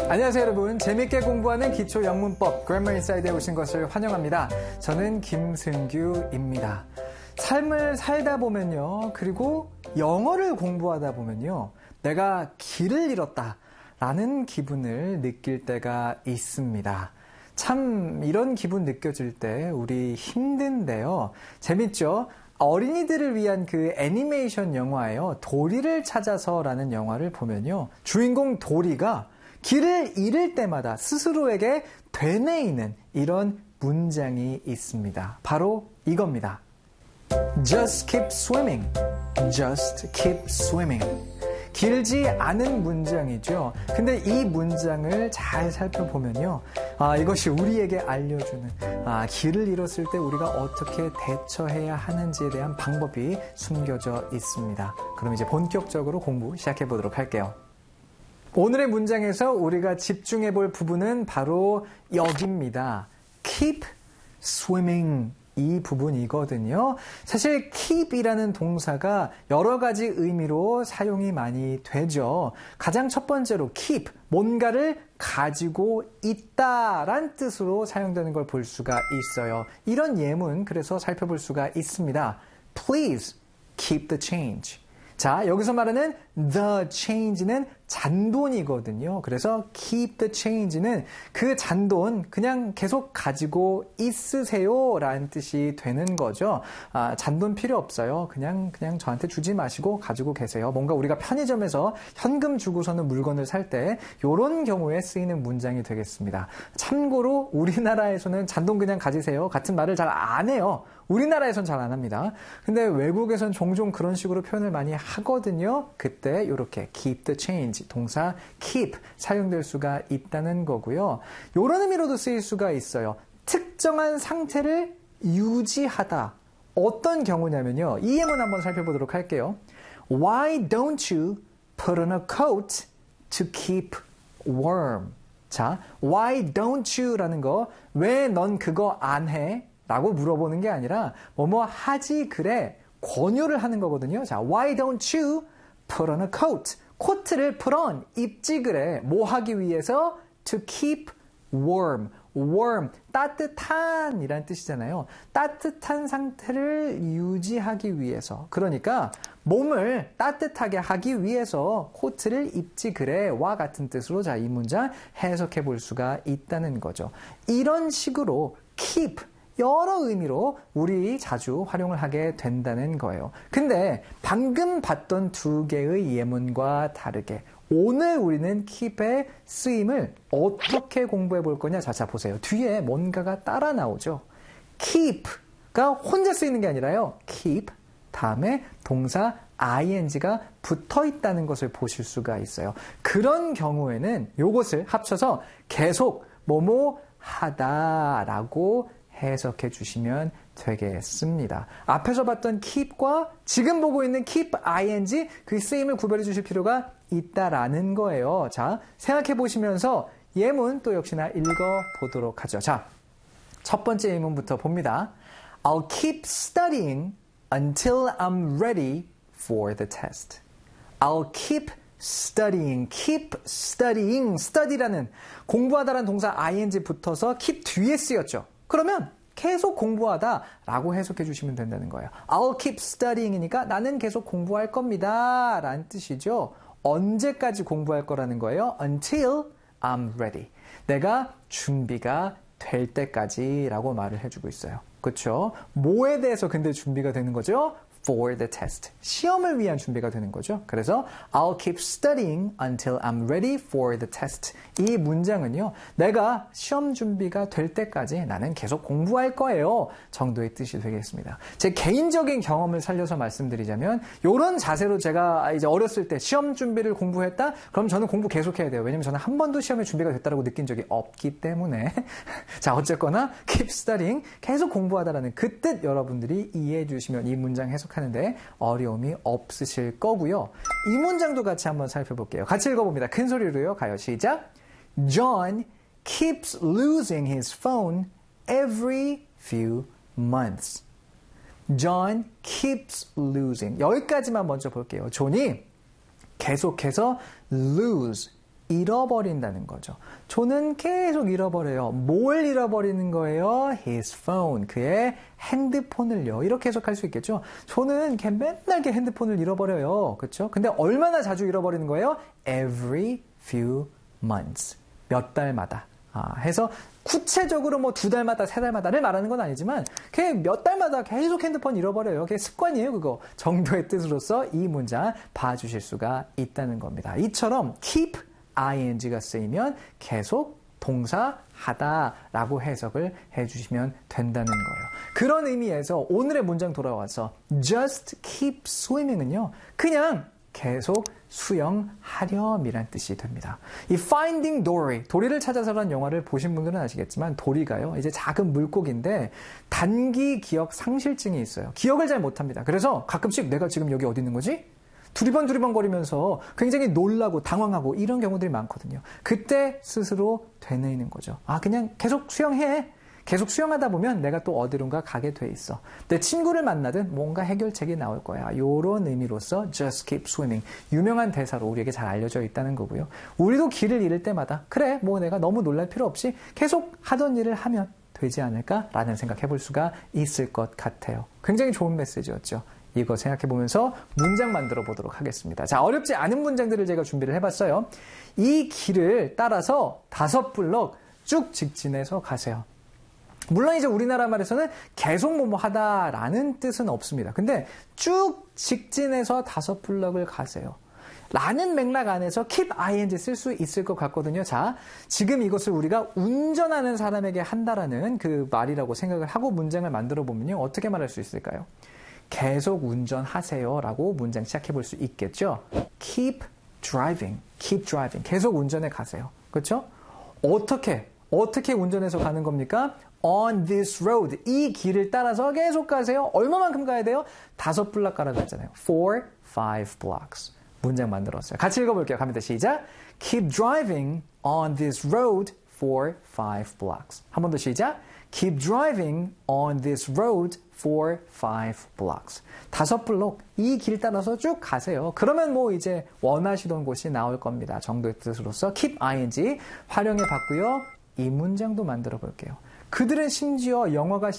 안녕하세요 여러분. 재밌게 공부하는 기초 영문법 Grammar Inside에 오신 것을 환영합니다. 저는 김승규입니다. 삶을 살다 보면요, 그리고 영어를 공부하다 보면요, 내가 길을 잃었다 라는 기분을 느낄 때가 있습니다. 참 이런 기분 느껴질 때 우리 힘든데요. 재밌죠? 어린이들을 위한 그 애니메이션 영화예요. 도리를 찾아서라는 영화를 보면요, 주인공 도리가 길을 잃을 때마다 스스로에게 되뇌이는 이런 문장이 있습니다. 바로 이겁니다. Just keep swimming. Just keep swimming. 길지 않은 문장이죠. 근데 이 문장을 잘 살펴보면요, 이것이 우리에게 알려주는 길을 잃었을 때 우리가 어떻게 대처해야 하는지에 대한 방법이 숨겨져 있습니다. 그럼 이제 본격적으로 공부 시작해 보도록 할게요. 오늘의 문장에서 우리가 집중해 볼 부분은 바로 여기입니다. Keep swimming. 이 부분이거든요. 사실 keep이라는 동사가 여러 가지 의미로 사용이 많이 되죠. 가장 첫 번째로 keep, 뭔가를 가지고 있다란 뜻으로 사용되는 걸 볼 수가 있어요. 이런 예문 그래서 살펴볼 수가 있습니다. Please keep the change. 자, 여기서 말하는 the change는 잔돈이거든요. 그래서 keep the change는 그 잔돈 그냥 계속 가지고 있으세요 라는 뜻이 되는 거죠. 잔돈 필요 없어요. 그냥 저한테 주지 마시고 가지고 계세요. 뭔가 우리가 편의점에서 현금 주고서는 물건을 살 때 이런 경우에 쓰이는 문장이 되겠습니다. 참고로 우리나라에서는 잔돈 그냥 가지세요 같은 말을 잘 안 해요. 우리나라에선 잘 안 합니다. 근데 외국에선 종종 그런 식으로 표현을 많이 하거든요. 그때 이렇게 keep the change, 동사 keep 사용될 수가 있다는 거고요. 이런 의미로도 쓰일 수가 있어요. 특정한 상태를 유지하다. 어떤 경우냐면요, 이 예문 한번 살펴보도록 할게요. Why don't you put on a coat to keep warm? 자, why don't you 라는 거, 왜 넌 그거 안 해? 라고 물어보는 게 아니라 뭐뭐 하지 그래 권유를 하는 거거든요. 자, why don't you put on a coat? 코트를 put on, 입지 그래. 뭐 하기 위해서? To keep warm. warm, 따뜻한 이란 뜻이잖아요. 따뜻한 상태를 유지하기 위해서. 그러니까 몸을 따뜻하게 하기 위해서 코트를 입지 그래와 같은 뜻으로 자, 이 문장 해석해 볼 수가 있다는 거죠. 이런 식으로 keep, 여러 의미로 우리 자주 활용을 하게 된다는 거예요. 근데 방금 봤던 두 개의 예문과 다르게 오늘 우리는 keep의 쓰임을 어떻게 공부해 볼 거냐? 자, 보세요. 뒤에 뭔가가 따라 나오죠. keep가 혼자 쓰이는 게 아니라요. keep 다음에 동사 ing가 붙어 있다는 것을 보실 수가 있어요. 그런 경우에는 이것을 합쳐서 계속 뭐뭐 하다라고 해석해 주시면 되겠습니다. 앞에서 봤던 keep과 지금 보고 있는 keep ing 그 쓰임을 구별해 주실 필요가 있다라는 거예요. 자, 생각해 보시면서 예문 또 역시나 읽어 보도록 하죠. 자, 첫 번째 예문부터 봅니다. I'll keep studying until I'm ready for the test. I'll keep studying, keep studying, study라는 공부하다라는 동사 ing 붙어서 keep 뒤에 쓰였죠. 그러면 계속 공부하다라고 해석해 주시면 된다는 거예요. I'll keep studying이니까 나는 계속 공부할 겁니다 라는 뜻이죠. 언제까지 공부할 거라는 거예요? Until I'm ready. 내가 준비가 될 때까지 라고 말을 해주고 있어요. 그렇죠? 뭐에 대해서 근데 준비가 되는 거죠? For the test. 시험을 위한 준비가 되는 거죠. 그래서 I'll keep studying until I'm ready for the test. 이 문장은요, 내가 시험 준비가 될 때까지 나는 계속 공부할 거예요 정도의 뜻이 되겠습니다. 제 개인적인 경험을 살려서 말씀드리자면 이런 자세로 제가 이제 어렸을 때 시험 준비를 공부했다? 그럼 저는 공부 계속해야 돼요. 왜냐면 저는 한 번도 시험에 준비가 됐다고 느낀 적이 없기 때문에. 자, 어쨌거나 keep studying, 계속 공부하다라는 그 뜻 여러분들이 이해해 주시면 이 문장 해석하는데 어려움이 없으실 거고요. 이 문장도 같이 한번 살펴볼게요. 같이 읽어봅니다. 큰 소리로요. 가요. 시작. John keeps losing his phone every few months. John keeps losing. 여기까지만 먼저 볼게요. 존이 계속해서 lose, 잃어버린다는 거죠. 존은 계속 잃어버려요. 뭘 잃어버리는 거예요? His phone. 그의 핸드폰을요. 이렇게 해석할 수 있겠죠. 존은 맨날 핸드폰을 잃어버려요. 그렇죠? 근데 얼마나 자주 잃어버리는 거예요? Every few months. 몇 달마다. 해서 구체적으로 뭐 2달마다, 3달마다를 말하는 건 아니지만 그냥 몇 달마다 계속 핸드폰 잃어버려요. 그게 습관이에요, 그거. 정도의 뜻으로서 이 문장 봐주실 수가 있다는 겁니다. 이처럼 keep ing가 쓰이면 계속 동사 하다라고 해석을 해주시면 된다는 거예요. 그런 의미에서 오늘의 문장 돌아와서 just keep swimming은요. 그냥 계속 수영하렴이란 뜻이 됩니다. 이 Finding Dory, 도리를 찾아서라는 영화를 보신 분들은 아시겠지만 도리가요. 이제 작은 물고기인데 단기 기억 상실증이 있어요. 기억을 잘 못합니다. 그래서 가끔씩 내가 지금 여기 어디 있는 거지? 두리번 거리면서 굉장히 놀라고 당황하고 이런 경우들이 많거든요. 그때 스스로 되뇌이는 거죠. 그냥 계속 수영해. 계속 수영하다 보면 내가 또 어디론가 가게 돼 있어. 내 친구를 만나든 뭔가 해결책이 나올 거야. 이런 의미로서 just keep swimming. 유명한 대사로 우리에게 잘 알려져 있다는 거고요. 우리도 길을 잃을 때마다 그래 뭐 내가 너무 놀랄 필요 없이 계속 하던 일을 하면 되지 않을까라는 생각해 볼 수가 있을 것 같아요. 굉장히 좋은 메시지였죠. 이거 생각해 보면서 문장 만들어 보도록 하겠습니다. 자, 어렵지 않은 문장들을 제가 준비를 해봤어요. 이 길을 따라서 5블럭 쭉 직진해서 가세요. 물론 이제 우리나라 말에서는 계속 뭐뭐 하다라는 뜻은 없습니다. 근데 쭉 직진해서 5블럭을 가세요. 라는 맥락 안에서 keep ing 쓸 수 있을 것 같거든요. 자, 지금 이것을 우리가 운전하는 사람에게 한다라는 그 말이라고 생각을 하고 문장을 만들어 보면요. 어떻게 말할 수 있을까요? 계속 운전하세요 라고 문장 시작해 볼 수 있겠죠. Keep driving. 계속 운전해 가세요. 그렇죠? 어떻게 운전해서 가는 겁니까? On this road. 이 길을 따라서 계속 가세요. 얼마만큼 가야 돼요? 5블럭 가라고 했잖아요. 4, 5 blocks. 문장 만들었어요. 같이 읽어볼게요. 갑니다. 시작. Keep driving on this road for 5 blocks. 한 번 더 시작. Keep driving on this road for 5 blocks. 5블록 이 길 따라서 쭉 가세요. 그러면 뭐 이제 원하시던 곳이 나올 겁니다. 정도의 뜻으로서 keep ing 활용해 봤고요. 이 문장도 만들어 볼게요. 그들은 심지어 영어가